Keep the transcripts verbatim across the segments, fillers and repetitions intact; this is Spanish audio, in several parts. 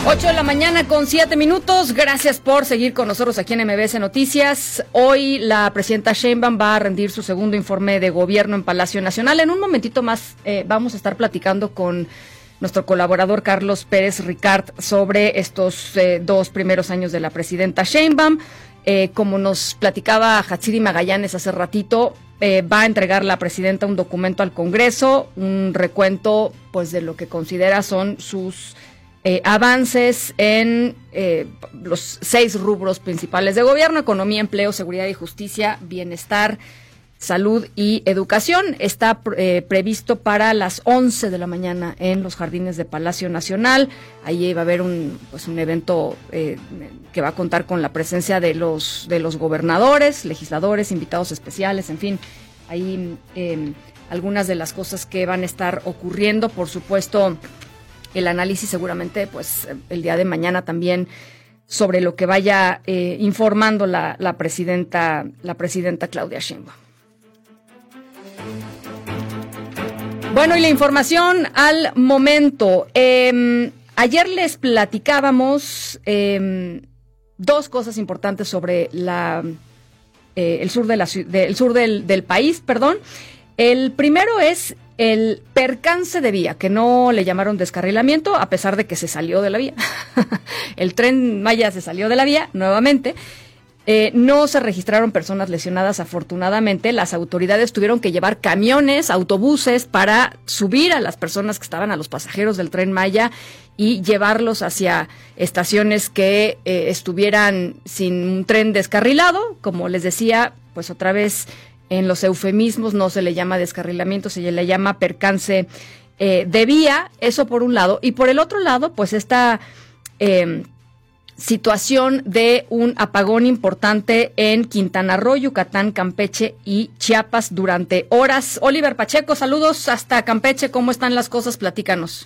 ocho de la mañana con siete minutos. Gracias por seguir con nosotros aquí en M B S Noticias. Hoy la presidenta Sheinbaum va a rendir su segundo informe de gobierno en Palacio Nacional. En un momentito más eh, vamos a estar platicando con nuestro colaborador Carlos Pérez Ricard sobre estos eh, dos primeros años de la presidenta Sheinbaum. Eh, como nos platicaba Hatsiri Magallanes hace ratito, eh, va a entregar la presidenta un documento al Congreso, un recuento pues de lo que considera son sus Eh, avances en eh, los seis rubros principales de gobierno: economía, empleo, seguridad y justicia, bienestar, salud y educación. Está eh, previsto para las once de la mañana en los jardines de Palacio Nacional. Ahí va a haber un pues un evento eh, que va a contar con la presencia de los de los gobernadores, legisladores, invitados especiales, en fin, ahí eh, algunas de las cosas que van a estar ocurriendo. Por supuesto, el análisis seguramente pues el día de mañana también sobre lo que vaya eh, informando la, la presidenta la presidenta Claudia Sheinbaum. Bueno, y la información al momento. Eh, ayer les platicábamos eh, dos cosas importantes sobre la eh, el sur de la de, el sur del, del país, perdón. El primero es el percance de vía, que no le llamaron descarrilamiento, a pesar de que se salió de la vía. El Tren Maya se salió de la vía nuevamente. Eh, no se registraron personas lesionadas, afortunadamente. Las autoridades tuvieron que llevar camiones, autobuses, para subir a las personas que estaban, a los pasajeros del Tren Maya, y llevarlos hacia estaciones que eh, estuvieran sin un tren descarrilado. Como les decía, pues otra vez, en los eufemismos no se le llama descarrilamiento, se le llama percance eh, de vía. Eso por un lado. Y por el otro lado, pues esta eh, situación de un apagón importante en Quintana Roo, Yucatán, Campeche y Chiapas durante horas. Oliver Pacheco, saludos hasta Campeche. ¿Cómo están las cosas? Platícanos.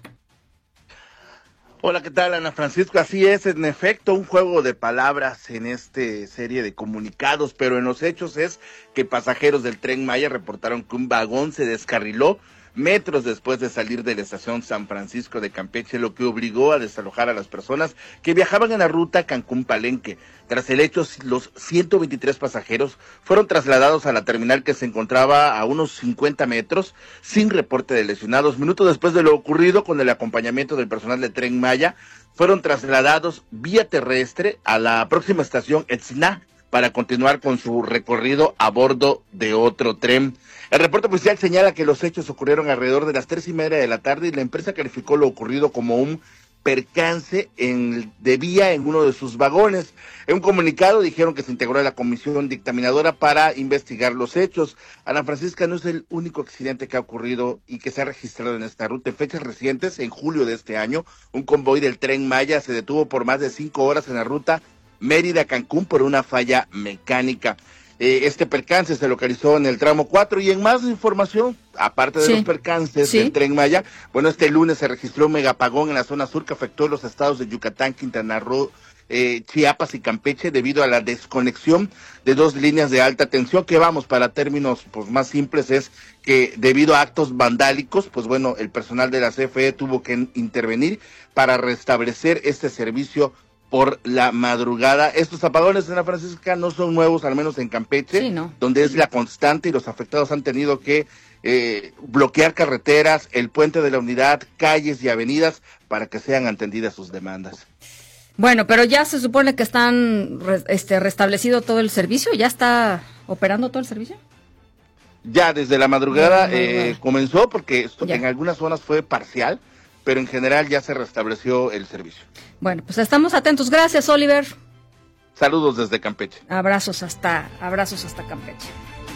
Hola, ¿qué tal, Ana Francisco? Así es, en efecto, un juego de palabras en esta serie de comunicados, pero en los hechos es que pasajeros del Tren Maya reportaron que un vagón se descarriló metros después de salir de la estación San Francisco de Campeche, lo que obligó a desalojar a las personas que viajaban en la ruta Cancún-Palenque. Tras el hecho, los ciento veintitrés pasajeros fueron trasladados a la terminal, que se encontraba a unos cincuenta metros, sin reporte de lesionados. Minutos después de lo ocurrido, con el acompañamiento del personal de Tren Maya, fueron trasladados vía terrestre a la próxima estación Etzna para continuar con su recorrido a bordo de otro tren. El reporte oficial señala que los hechos ocurrieron alrededor de las tres y media de la tarde y la empresa calificó lo ocurrido como un percance en, de vía en uno de sus vagones. En un comunicado dijeron que se integró a la comisión dictaminadora para investigar los hechos. Ana Francisca, no es el único accidente que ha ocurrido y que se ha registrado en esta ruta. En fechas recientes, en julio de este año, un convoy del Tren Maya se detuvo por más de cinco horas en la ruta Mérida-Cancún por una falla mecánica. Eh, este percance se localizó en el tramo cuatro. Y en más información, aparte de sí. los percances sí. del Tren Maya, bueno, este lunes se registró un megapagón en la zona sur que afectó los estados de Yucatán, Quintana Roo, eh, Chiapas y Campeche, debido a la desconexión de dos líneas de alta tensión, que vamos, para términos pues más simples, es que debido a actos vandálicos, pues bueno, el personal de la C F E tuvo que intervenir para restablecer este servicio por la madrugada. Estos apagones, Ana Francisca, no son nuevos, al menos en Campeche, sí, no. donde es la constante, y los afectados han tenido que eh, bloquear carreteras, el puente de la Unidad, calles y avenidas para que sean atendidas sus demandas. Bueno, pero ya se supone que están este, restablecido todo el servicio, ¿ya está operando todo el servicio? Ya desde la madrugada eh, comenzó, porque esto, en algunas zonas fue parcial, pero en general ya se restableció el servicio. Bueno, pues estamos atentos. Gracias, Oliver. Saludos desde Campeche. Abrazos hasta, abrazos hasta Campeche.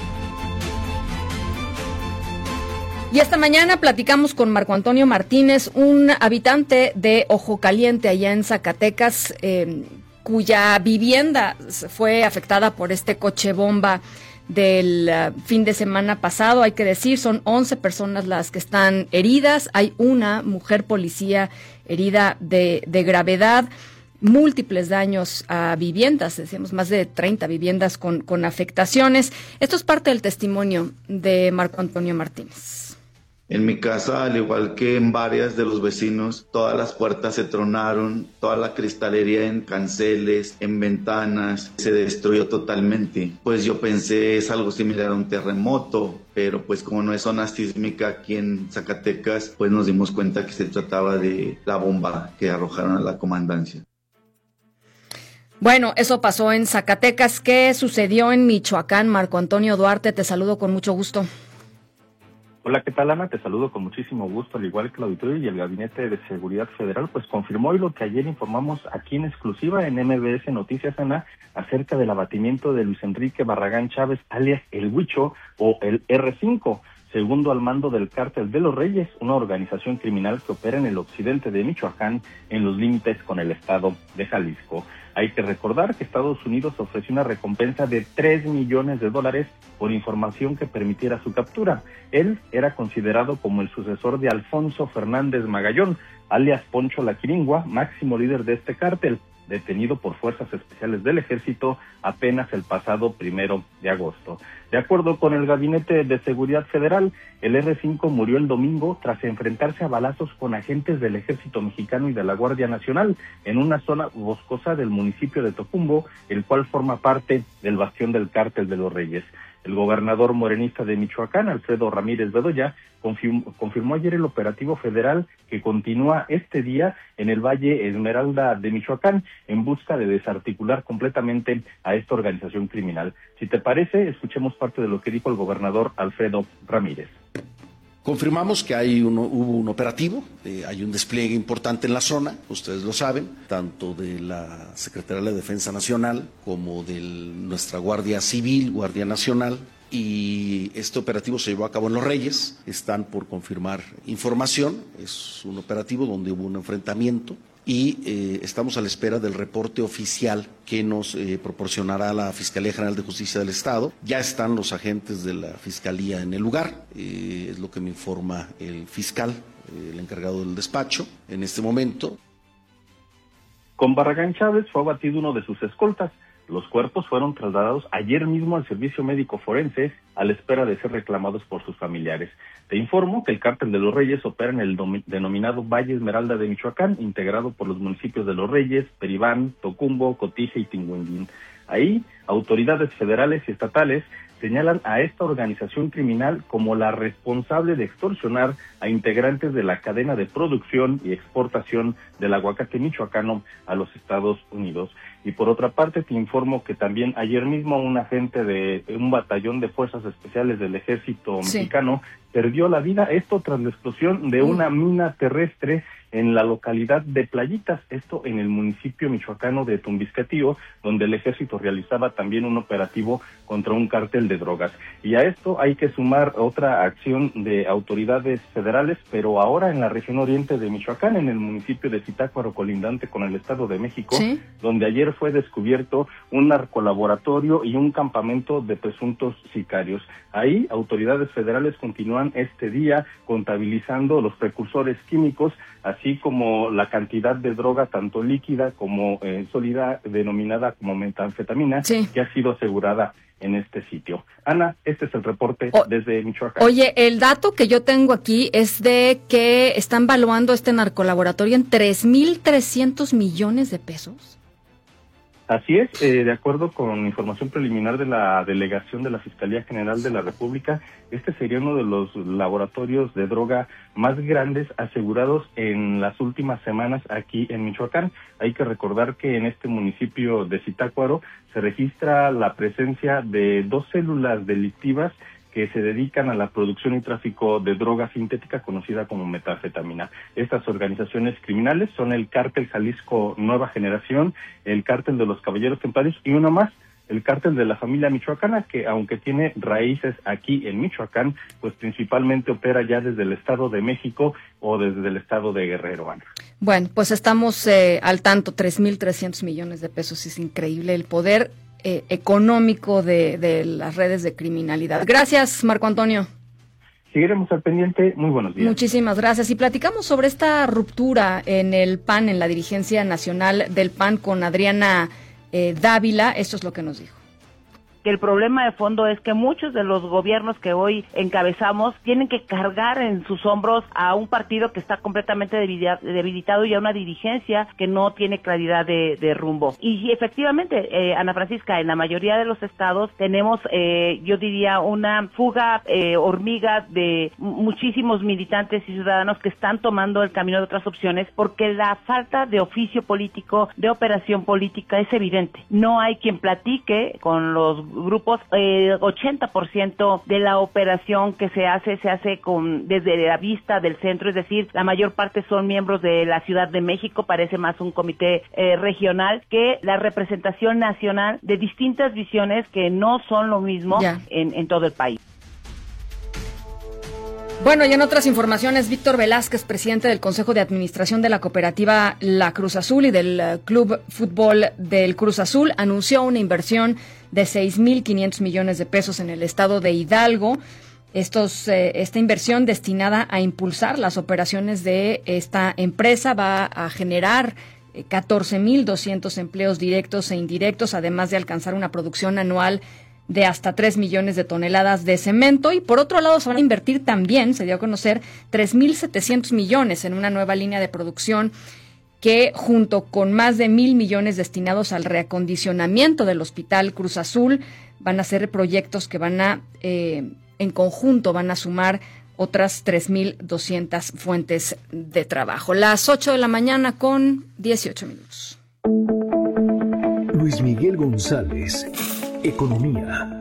Y esta mañana platicamos con Marco Antonio Martínez, un habitante de Ojo Caliente, allá en Zacatecas, eh, cuya vivienda fue afectada por este coche bomba del uh, fin de semana pasado. Hay que decir, son once personas las que están heridas. Hay una mujer policía herida de, de gravedad, múltiples daños a viviendas, decíamos más de treinta viviendas con, con afectaciones. Esto es parte del testimonio de Marco Antonio Martínez. En mi casa, al igual que en varias de los vecinos, todas las puertas se tronaron, toda la cristalería en canceles, en ventanas, se destruyó totalmente. Pues yo pensé es algo similar a un terremoto, pero pues como no es zona sísmica aquí en Zacatecas, pues nos dimos cuenta que se trataba de la bomba que arrojaron a la comandancia. Bueno, eso pasó en Zacatecas. ¿Qué sucedió en Michoacán? Marco Antonio Duarte, te saludo con mucho gusto. Hola, ¿qué tal, Ana? Te saludo con muchísimo gusto, al igual que el auditorio y el Gabinete de Seguridad Federal, pues confirmó hoy lo que ayer informamos aquí en exclusiva en M B S Noticias, Ana, acerca del abatimiento de Luis Enrique Barragán Chávez, alias El Huicho o el erre cinco, segundo al mando del Cártel de los Reyes, una organización criminal que opera en el occidente de Michoacán, en los límites con el estado de Jalisco. Hay que recordar que Estados Unidos ofreció una recompensa de tres millones de dólares por información que permitiera su captura. Él era considerado como el sucesor de Alfonso Fernández Magallón, alias Poncho la Quiringua, máximo líder de este cártel, detenido por fuerzas especiales del ejército apenas el pasado primero de agosto. De acuerdo con el Gabinete de Seguridad Federal, el erre cinco murió el domingo tras enfrentarse a balazos con agentes del Ejército Mexicano y de la Guardia Nacional en una zona boscosa del municipio de Tocumbo, el cual forma parte del bastión del Cártel de los Reyes. El gobernador morenista de Michoacán, Alfredo Ramírez Bedoya, confirmó, confirmó ayer el operativo federal que continúa este día en el Valle Esmeralda de Michoacán en busca de desarticular completamente a esta organización criminal. Si te parece, escuchemos parte de lo que dijo el gobernador Alfredo Ramírez. Confirmamos que hay uno, hubo un operativo, eh, hay un despliegue importante en la zona, ustedes lo saben, tanto de la Secretaría de la Defensa Nacional como de nuestra Guardia Civil, Guardia Nacional, y este operativo se llevó a cabo en Los Reyes. Están por confirmar información, es un operativo donde hubo un enfrentamiento y eh, estamos a la espera del reporte oficial que nos eh, proporcionará la Fiscalía General de Justicia del Estado. Ya están los agentes de la Fiscalía en el lugar, eh, es lo que me informa el fiscal, eh, el encargado del despacho en este momento. Con Barragán Chávez fue abatido uno de sus escoltas. Los cuerpos fueron trasladados ayer mismo al Servicio Médico Forense a la espera de ser reclamados por sus familiares. Te informo que el Cártel de los Reyes opera en el denominado Valle Esmeralda de Michoacán, integrado por los municipios de Los Reyes, Peribán, Tocumbo, Cotija y Tinguindín. Ahí, autoridades federales y estatales señalan a esta organización criminal como la responsable de extorsionar a integrantes de la cadena de producción y exportación del aguacate michoacano a los Estados Unidos. Y por otra parte, te informo que también ayer mismo un agente de un batallón de fuerzas especiales del ejército sí. mexicano perdió la vida, esto tras la explosión de una mina terrestre en la localidad de Playitas, esto en el municipio michoacano de Tumbiscatío, donde el ejército realizaba también un operativo contra un cártel de drogas. Y a esto hay que sumar otra acción de autoridades federales, pero ahora en la región oriente de Michoacán, en el municipio de Zitácuaro, colindante con el Estado de México, ¿sí? donde ayer fue descubierto un narcolaboratorio y un campamento de presuntos sicarios. Ahí, autoridades federales continúan este día contabilizando los precursores químicos, así como la cantidad de droga, tanto líquida como eh, sólida, denominada como metanfetamina, sí. que ha sido asegurada en este sitio. Ana, este es el reporte o, desde Michoacán. Oye, el dato que yo tengo aquí es de que están valuando este narcolaboratorio en tres mil trescientos millones de pesos. Así es, eh, de acuerdo con información preliminar de la Delegación de la Fiscalía General de la República, este sería uno de los laboratorios de droga más grandes asegurados en las últimas semanas aquí en Michoacán. Hay que recordar que en este municipio de Zitácuaro se registra la presencia de dos células delictivas que se dedican a la producción y tráfico de droga sintética conocida como metanfetamina. Estas organizaciones criminales son el Cártel Jalisco Nueva Generación, el Cártel de los Caballeros Templarios y uno más, el Cártel de la Familia Michoacana, que aunque tiene raíces aquí en Michoacán, pues principalmente opera ya desde el Estado de México o desde el Estado de Guerrero, Ana. Bueno, pues estamos eh, al tanto, tres mil trescientos millones de pesos, es increíble el poder Eh, económico de, de las redes de criminalidad. Gracias, Marco Antonio. Seguiremos al pendiente. Muy buenos días. Muchísimas gracias. Y platicamos sobre esta ruptura en el P A N, en la dirigencia nacional del P A N con Adriana eh, Dávila. Esto es lo que nos dijo. que el problema de fondo es que muchos de los gobiernos que hoy encabezamos tienen que cargar en sus hombros a un partido que está completamente debilitado y a una dirigencia que no tiene claridad de, de rumbo. Y efectivamente, eh, Ana Francisca, en la mayoría de los estados tenemos, eh, yo diría, una fuga eh, hormiga de muchísimos militantes y ciudadanos que están tomando el camino de otras opciones porque la falta de oficio político, de operación política es evidente. No hay quien platique con los grupos. Eh, ochenta por ciento de la operación que se hace, se hace con desde la vista del centro, es decir, la mayor parte son miembros de la Ciudad de México, parece más un comité eh, regional que la representación nacional de distintas visiones que no son lo mismo en, en todo el país. Bueno, y en otras informaciones, Víctor Velázquez, presidente del Consejo de Administración de la cooperativa La Cruz Azul y del uh, Club Fútbol del Cruz Azul, anunció una inversión de seis mil quinientos millones de pesos en el estado de Hidalgo. Estos, eh, esta inversión destinada a impulsar las operaciones de esta empresa va a generar eh, catorce mil doscientos empleos directos e indirectos, además de alcanzar una producción anual de hasta tres millones de toneladas de cemento. Y por otro lado se van a invertir también, se dio a conocer, tres mil setecientos millones en una nueva línea de producción que, junto con más de mil millones destinados al reacondicionamiento del Hospital Cruz Azul, van a ser proyectos que van a, eh, en conjunto, van a sumar otras tres mil doscientas fuentes de trabajo. Las ocho de la mañana con dieciocho minutos. Luis Miguel González, Economía.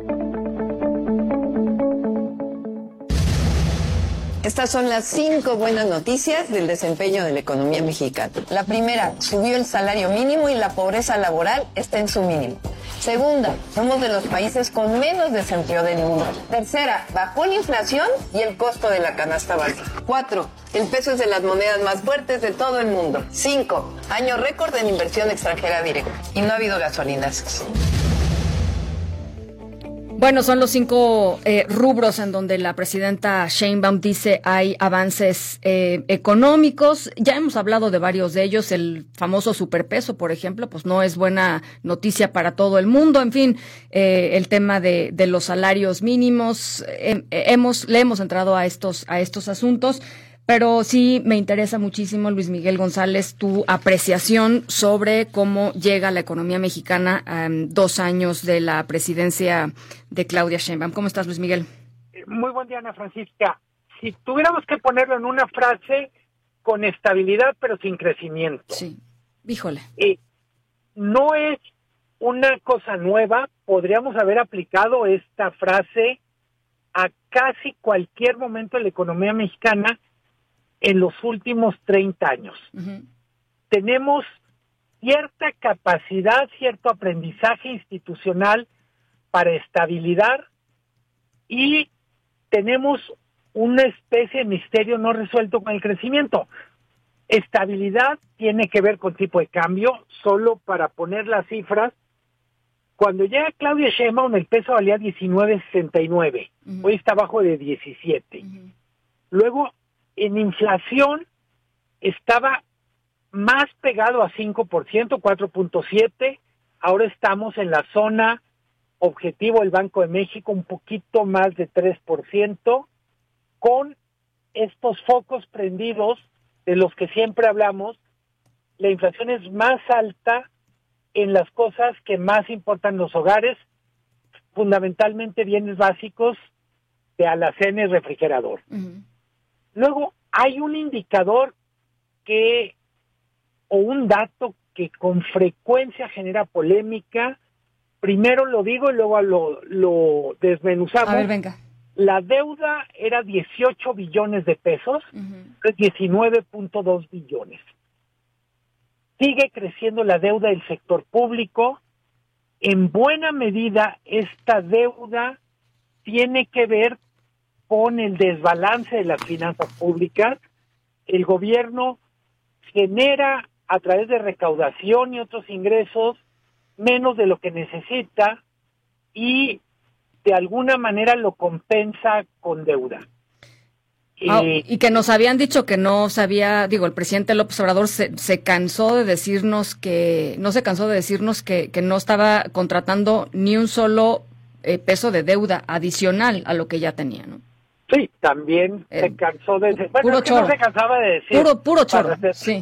Estas son las cinco buenas noticias del desempeño de la economía mexicana. La primera, subió el salario mínimo y la pobreza laboral está en su mínimo. Segunda, somos de los países con menos desempleo del mundo. Tercera, bajó la inflación y el costo de la canasta básica. Cuatro, el peso es de las monedas más fuertes de todo el mundo. Cinco, año récord en inversión extranjera directa. Y no ha habido gasolinazos. Bueno, son los cinco eh, rubros en donde la presidenta Sheinbaum dice hay avances eh, económicos. Ya hemos hablado de varios de ellos. El famoso superpeso, por ejemplo, pues no es buena noticia para todo el mundo. En fin, eh, el tema de, de los salarios mínimos, eh, hemos le hemos entrado a estos a estos asuntos. Pero sí me interesa muchísimo, Luis Miguel González, tu apreciación sobre cómo llega la economía mexicana a um, dos años de la presidencia de Claudia Sheinbaum. ¿Cómo estás, Luis Miguel? Muy buen día, Ana Francisca. Si tuviéramos que ponerlo en una frase, con estabilidad pero sin crecimiento. Sí, híjole. Eh, no es una cosa nueva, podríamos haber aplicado esta frase a casi cualquier momento de la economía mexicana en los últimos treinta años. Uh-huh. Tenemos cierta capacidad, cierto aprendizaje institucional para estabilidad y tenemos una especie de misterio no resuelto con el crecimiento. Estabilidad tiene que ver con tipo de cambio, solo para poner las cifras. Cuando llega Claudia Sheinbaum, el peso valía diecinueve sesenta y nueve, uh-huh. Hoy está abajo de diecisiete. Uh-huh. Luego, en inflación estaba más pegado a cinco por ciento, cuatro punto siete, ahora estamos en la zona objetivo del Banco de México, un poquito más de tres por ciento, con estos focos prendidos de los que siempre hablamos. La inflación es más alta en las cosas que más importan los hogares, fundamentalmente bienes básicos de alacena y refrigerador. Uh-huh. Luego, hay un indicador que, o un dato que con frecuencia genera polémica. Primero lo digo y luego lo, lo desmenuzamos. A ver, venga. La deuda era dieciocho billones de pesos, uh-huh. diecinueve punto dos billones. Sigue creciendo la deuda del sector público. En buena medida, esta deuda tiene que ver con el desbalance de las finanzas públicas. El gobierno genera a través de recaudación y otros ingresos menos de lo que necesita y de alguna manera lo compensa con deuda. Y, ah, y que nos habían dicho que no sabía, digo, el presidente López Obrador se, se cansó de decirnos que, no se cansó de decirnos que, que no estaba contratando ni un solo eh, peso de deuda adicional a lo que ya tenía, ¿no? Sí, también eh, se cansó de decir, bueno, puro es que choro. no se cansaba de decir. Puro, puro choro, hacer, sí.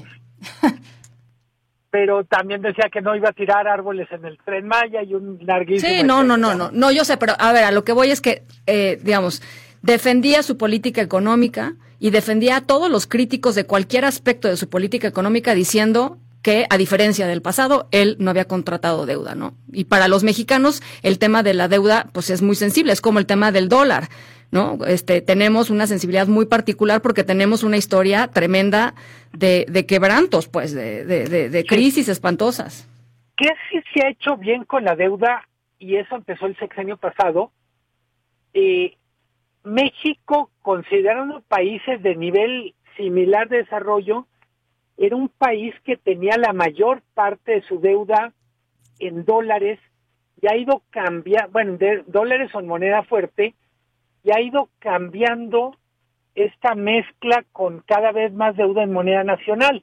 Pero también decía que no iba a tirar árboles en el Tren Maya y un larguísimo... Sí, no, no, no, no, no, yo sé, pero a ver, a lo que voy es que, eh, digamos, defendía su política económica y defendía a todos los críticos de cualquier aspecto de su política económica diciendo que, a diferencia del pasado, él no había contratado deuda, ¿no? Y para los mexicanos, el tema de la deuda, pues es muy sensible, es como el tema del dólar, ¿no? Este, tenemos una sensibilidad muy particular porque tenemos una historia tremenda de, de quebrantos, pues, de, de, de, de crisis espantosas. ¿Qué sí se ha hecho bien con la deuda? Y eso empezó el sexenio pasado. Eh, México, considerando países de nivel similar de desarrollo, era un país que tenía la mayor parte de su deuda en dólares y ha ido cambiando, bueno, de dólares son moneda fuerte, y ha ido cambiando esta mezcla con cada vez más deuda en moneda nacional.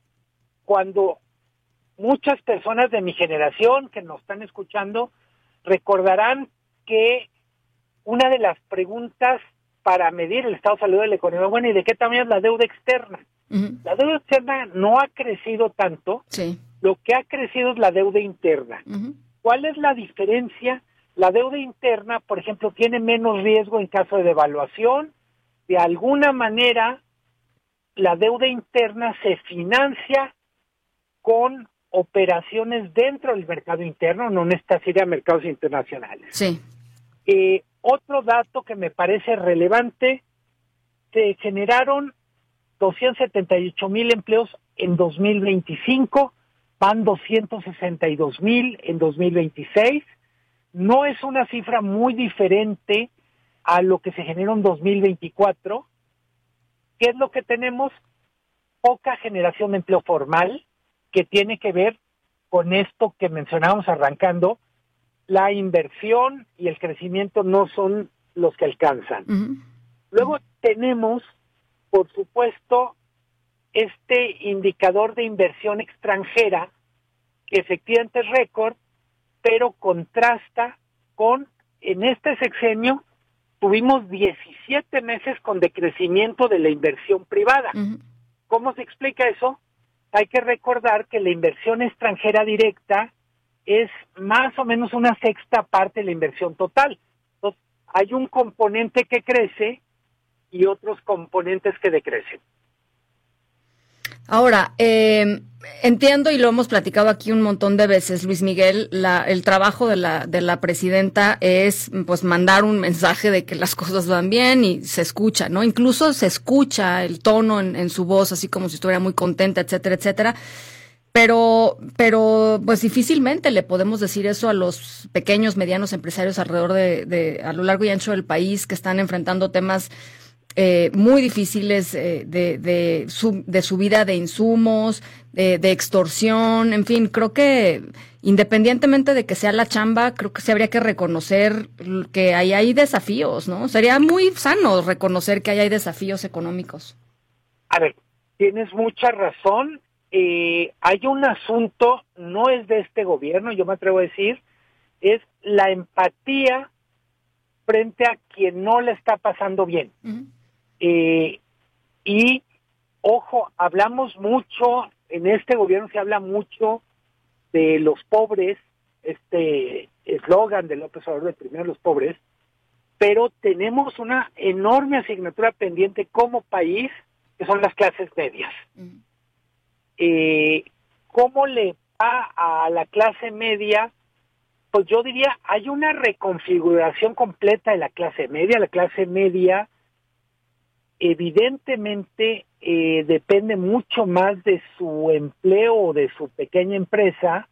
Cuando muchas personas de mi generación que nos están escuchando recordarán que una de las preguntas para medir el estado de salud de la economía, bueno, ¿y de qué tamaño es la deuda externa? Uh-huh. La deuda externa no ha crecido tanto, sí. Lo que ha crecido es la deuda interna. Uh-huh. ¿Cuál es la diferencia? La deuda interna, por ejemplo, tiene menos riesgo en caso de devaluación. De alguna manera, la deuda interna se financia con operaciones dentro del mercado interno, no necesita ir a mercados internacionales. Sí. Eh, otro dato que me parece relevante, se generaron doscientos setenta y ocho mil empleos en dos mil veinticinco, van doscientos sesenta y dos mil en dos mil veintiséis. No es una cifra muy diferente a lo que se generó en dos mil veinticuatro. ¿Qué es lo que tenemos? Poca generación de empleo formal, que tiene que ver con esto que mencionábamos arrancando. La inversión y el crecimiento no son los que alcanzan. Uh-huh. Luego tenemos, por supuesto, este indicador de inversión extranjera, que efectivamente es récord, pero contrasta con, en este sexenio, tuvimos diecisiete meses con decrecimiento de la inversión privada. Uh-huh. ¿Cómo se explica eso? Hay que recordar que la inversión extranjera directa es más o menos una sexta parte de la inversión total. Entonces, hay un componente que crece y otros componentes que decrecen. Ahora, eh, entiendo y lo hemos platicado aquí un montón de veces, Luis Miguel, la, el trabajo de la, de la presidenta es pues mandar un mensaje de que las cosas van bien y se escucha, ¿no? Incluso se escucha el tono en, en su voz, así como si estuviera muy contenta, etcétera, etcétera. Pero, pero, pues difícilmente le podemos decir eso a los pequeños, medianos empresarios alrededor de, de, a lo largo y ancho del país que están enfrentando temas Eh, muy difíciles eh, de, de, sub, de subida de insumos, de, de extorsión, en fin, creo que independientemente de que sea la chamba, creo que se habría que reconocer que ahí hay desafíos, ¿no? Sería muy sano reconocer que ahí hay desafíos económicos. A ver, tienes mucha razón. Eh, hay un asunto, no es de este gobierno, yo me atrevo a decir, es la empatía frente a quien no le está pasando bien. Uh-huh. Eh, y, ojo, hablamos mucho, en este gobierno se habla mucho de los pobres, este eslogan de López Obrador de primero los pobres, pero tenemos una enorme asignatura pendiente como país, que son las clases medias. Uh-huh. Eh, ¿Cómo le va a la clase media? Pues yo diría, hay una reconfiguración completa de la clase media. La clase media evidentemente eh, depende mucho más de su empleo o de su pequeña empresa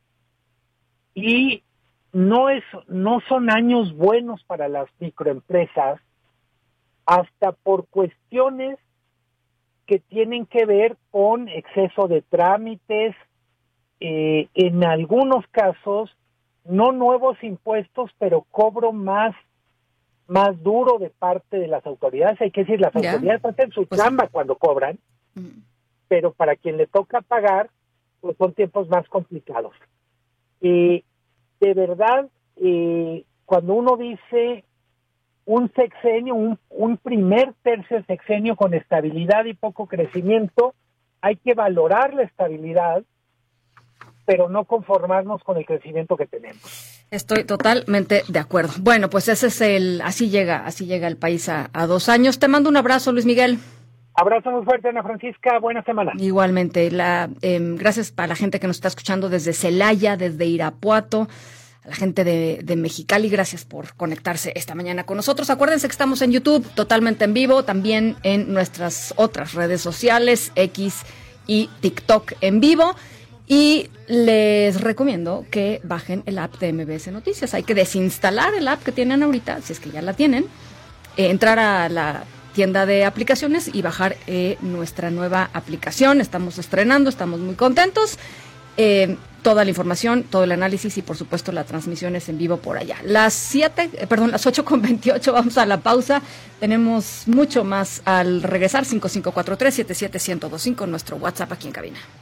y no es, no son años buenos para las microempresas, hasta por cuestiones que tienen que ver con exceso de trámites, eh, en algunos casos no nuevos impuestos, pero cobro más más duro de parte de las autoridades. Hay que decir, las ¿Ya? autoridades hacen su Pues, chamba cuando cobran, mm. pero para quien le toca pagar, pues son tiempos más complicados. Y de verdad, eh, cuando uno dice un sexenio, un, un primer tercio de sexenio con estabilidad y poco crecimiento, hay que valorar la estabilidad, pero no conformarnos con el crecimiento que tenemos. Estoy totalmente de acuerdo. Bueno, pues ese es el, así llega, así llega el país a, a dos años. Te mando un abrazo, Luis Miguel. Abrazo muy fuerte, Ana Francisca. Buena semana. Igualmente. La, eh, gracias a la gente que nos está escuchando desde Celaya, desde Irapuato, a la gente de, de Mexicali. Gracias por conectarse esta mañana con nosotros. Acuérdense que estamos en YouTube, totalmente en vivo, también en nuestras otras redes sociales, X y TikTok en vivo. Y les recomiendo que bajen el app de M B S Noticias. Hay que desinstalar el app que tienen ahorita, si es que ya la tienen, eh, entrar a la tienda de aplicaciones y bajar eh, nuestra nueva aplicación. Estamos estrenando, estamos muy contentos. Eh, toda la información, todo el análisis y por supuesto la transmisión es en vivo por allá. Las siete, eh, perdón, las ocho con veintiocho, vamos a la pausa. Tenemos mucho más al regresar. Cinco cinco cuatro tres siete siete uno cero dos cinco, nuestro WhatsApp aquí en cabina.